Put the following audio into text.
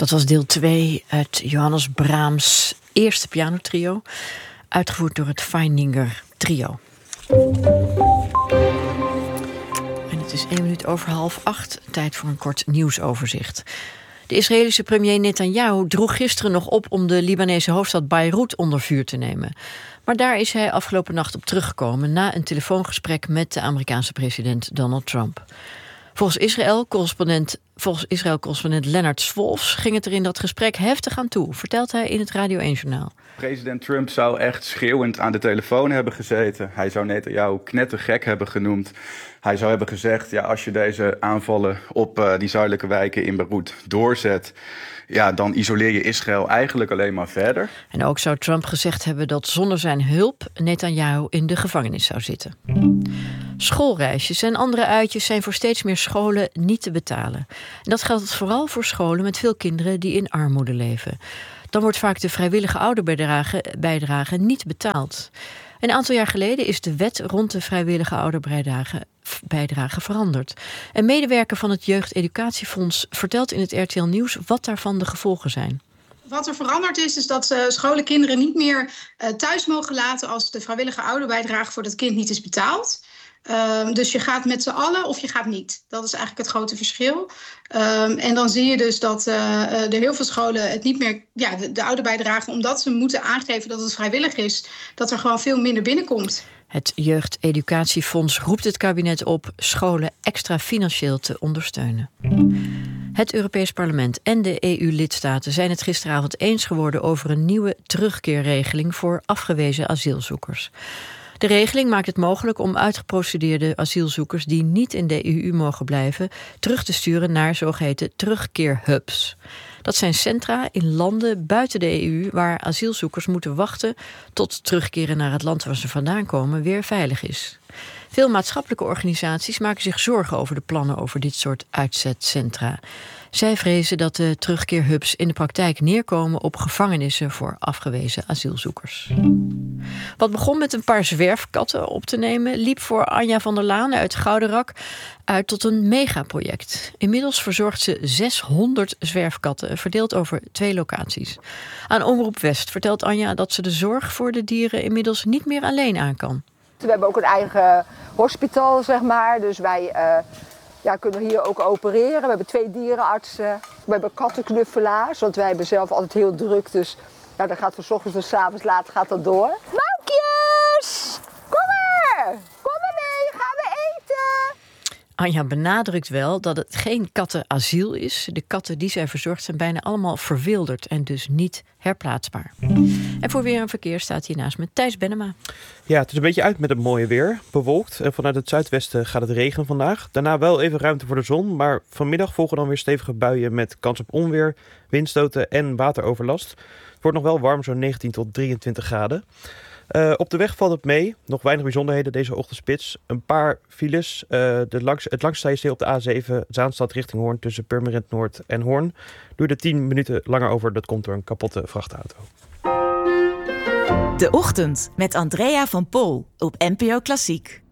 Dat was deel 2 uit Johannes Brahms' eerste pianotrio, uitgevoerd door het Feininger Trio. En het is 7:01, tijd voor een kort nieuwsoverzicht. De Israëlische premier Netanyahu droeg gisteren nog op om de Libanese hoofdstad Beirut onder vuur te nemen. Maar daar is hij afgelopen nacht op teruggekomen na een telefoongesprek met de Amerikaanse president Donald Trump. Volgens Israël-correspondent Lennart Swolfs ging het er in dat gesprek heftig aan toe, vertelt hij in het Radio 1-journaal. President Trump zou echt schreeuwend aan de telefoon hebben gezeten. Hij zou Netanyahu knettergek hebben genoemd. Hij zou hebben gezegd, ja, als je deze aanvallen op die zuidelijke wijken in Beirut doorzet, ja, dan isoleer je Israël eigenlijk alleen maar verder. En ook zou Trump gezegd hebben dat zonder zijn hulp Netanyahu in de gevangenis zou zitten. Schoolreisjes en andere uitjes zijn voor steeds meer scholen niet te betalen. En dat geldt vooral voor scholen met veel kinderen die in armoede leven. Dan wordt vaak de vrijwillige ouderbijdrage niet betaald. Een aantal jaar geleden is de wet rond de vrijwillige ouderbijdrage veranderd. Een medewerker van het Jeugdeducatiefonds vertelt in het RTL Nieuws wat daarvan de gevolgen zijn. Wat er veranderd is dat scholen kinderen niet meer thuis mogen laten als de vrijwillige ouderbijdrage voor dat kind niet is betaald. Dus je gaat met z'n allen of je gaat niet. Dat is eigenlijk het grote verschil. En dan zie je dus dat er heel veel scholen het niet meer, ja, de ouderbijdrage, omdat ze moeten aangeven dat het vrijwillig is, dat er gewoon veel minder binnenkomt. Het Jeugdeducatiefonds roept het kabinet op scholen extra financieel te ondersteunen. Het Europees Parlement en de EU-lidstaten zijn het gisteravond eens geworden over een nieuwe terugkeerregeling voor afgewezen asielzoekers. De regeling maakt het mogelijk om uitgeprocedeerde asielzoekers die niet in de EU mogen blijven terug te sturen naar zogeheten terugkeerhubs. Dat zijn centra in landen buiten de EU waar asielzoekers moeten wachten tot terugkeren naar het land waar ze vandaan komen weer veilig is. Veel maatschappelijke organisaties maken zich zorgen over de plannen over dit soort uitzetcentra. Zij vrezen dat de terugkeerhubs in de praktijk neerkomen op gevangenissen voor afgewezen asielzoekers. Wat begon met een paar zwerfkatten op te nemen, liep voor Anja van der Laan uit Goudenrak uit tot een megaproject. Inmiddels verzorgt ze 600 zwerfkatten, verdeeld over 2 locaties. Aan Omroep West vertelt Anja dat ze de zorg voor de dieren inmiddels niet meer alleen aan kan. We hebben ook een eigen hospitaal, zeg maar. Dus wij kunnen hier ook opereren. We hebben 2 dierenartsen. We hebben kattenknuffelaars, want wij hebben zelf altijd heel druk. Dus ja, dat gaat van 's ochtends tot 's avonds laat gaat dat door. Moukjes! Kom maar! Kom maar mee, gaan we eten! Anja benadrukt wel dat het geen kattenasiel is. De katten die zij verzorgt zijn bijna allemaal verwilderd en dus niet herplaatsbaar. En voor weer en verkeer staat hier naast me Thijs Bennema. Ja, het is een beetje uit met het mooie weer. Bewolkt en vanuit het zuidwesten gaat het regenen vandaag. Daarna wel even ruimte voor de zon, maar vanmiddag volgen dan weer stevige buien met kans op onweer, windstoten en wateroverlast. Het wordt nog wel warm, zo'n 19 tot 23 graden. Op de weg valt het mee. Nog weinig bijzonderheden deze ochtendspits. Een paar files. Het langste is op de A7 Zaanstad richting Hoorn tussen Purmerend Noord en Hoorn. Doe er 10 minuten langer over. Dat komt door een kapotte vrachtauto. De Ochtend met Andrea van Pol op NPO Klassiek.